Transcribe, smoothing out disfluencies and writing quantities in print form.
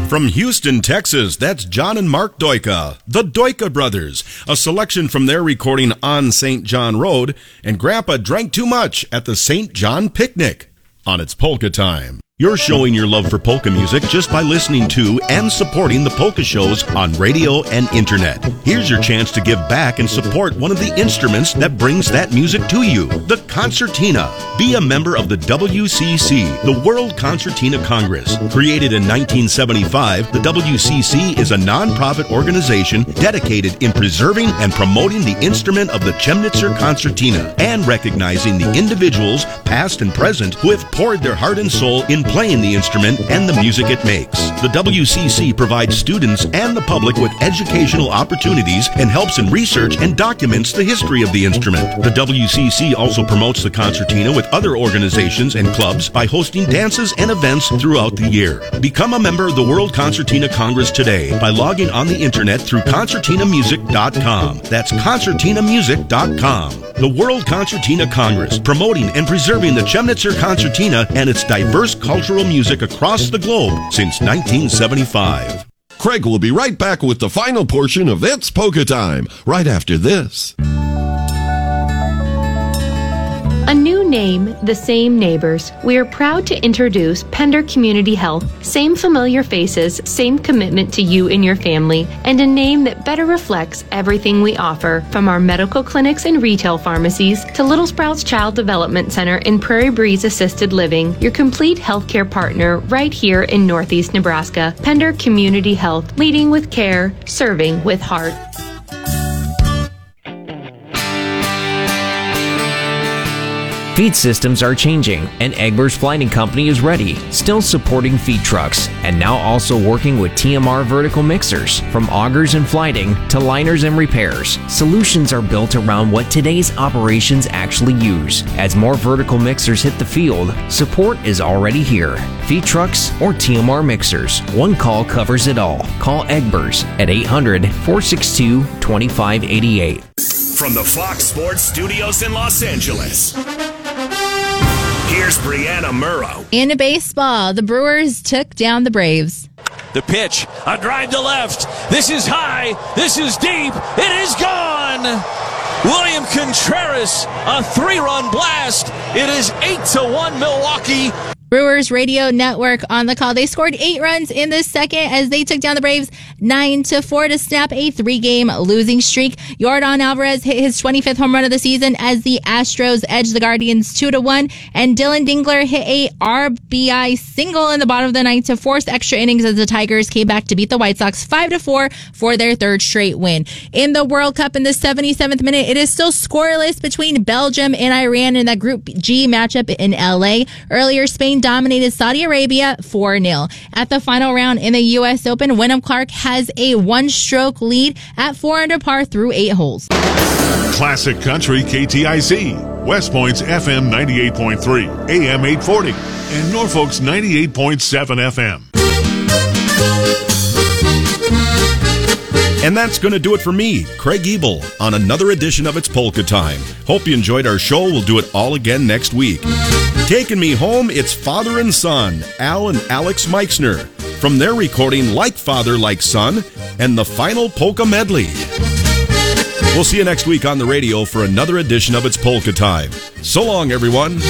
From Houston, Texas, that's John and Mark Doika, the Doika Brothers, a selection from their recording On St. John Road, and Grandpa Drank Too Much at the St. John Picnic on It's Polka Time. You're showing your love for polka music just by listening to and supporting the polka shows on radio and internet. Here's your chance to give back and support one of the instruments that brings that music to you, the concertina. Be a member of the WCC, the World Concertina Congress. Created in 1975, the WCC is a non-profit organization dedicated in preserving and promoting the instrument of the Chemnitzer concertina and recognizing the individuals, past and present, who have poured their heart and soul in playing the instrument and the music it makes. The WCC provides students and the public with educational opportunities and helps in research and documents the history of the instrument. The WCC also promotes the concertina with other organizations and clubs by hosting dances and events throughout the year. Become a member of the World Concertina Congress today by logging on the internet through concertinamusic.com. That's concertinamusic.com. The World Concertina Congress, promoting and preserving the Chemnitzer concertina and its diverse cultural music across the globe since 1975. Craig will be right back with the final portion of It's Polka Time, right after this. A new name, the same neighbors. We are proud to introduce Pender Community Health. Same familiar faces, same commitment to you and your family, and a name that better reflects everything we offer, from our medical clinics and retail pharmacies to Little Sprouts Child Development Center and Prairie Breeze Assisted Living, your complete healthcare partner right here in Northeast Nebraska. Pender Community Health, leading with care, serving with heart. Feed systems are changing, and Egbers Flighting Company is ready, still supporting feed trucks, and now also working with TMR vertical mixers. From augers and flighting to liners and repairs, solutions are built around what today's operations actually use. As more vertical mixers hit the field, support is already here. Feed trucks or TMR mixers, one call covers it all. Call Egbers at 800-462-2588. From the Fox Sports Studios in Los Angeles, here's Brianna Murrow. In baseball, the Brewers took down the Braves. The pitch, a drive to left. This is high. This is deep. It is gone. William Contreras, a 3-run blast. It is 8-1 Milwaukee. Brewers Radio Network on the call. They scored 8 runs in the second as they took down the Braves 9-4 to snap a 3-game losing streak. Yordan Alvarez hit his 25th home run of the season as the Astros edged the Guardians 2-1, and Dylan Dingler hit a RBI single in the bottom of the ninth to force extra innings as the Tigers came back to beat the White Sox 5-4 for their 3rd straight win. In the World Cup in the 77th minute, it is still scoreless between Belgium and Iran in that Group G matchup in LA. Earlier, Spain dominated Saudi Arabia 4-0. At the final round in the U.S. Open, Wyndham Clark has a 1-stroke lead at 4 under par through 8 holes. Classic Country KTIC, West Point's FM 98.3, AM 840, and Norfolk's 98.7 FM. And that's going to do it for me, Craig Ebel, on another edition of It's Polka Time. Hope you enjoyed our show. We'll do it all again next week. Taking me home, it's father and son, Al and Alex Meixner, from their recording Like Father, Like Son, and the final polka medley. We'll see you next week on the radio for another edition of It's Polka Time. So long, everyone.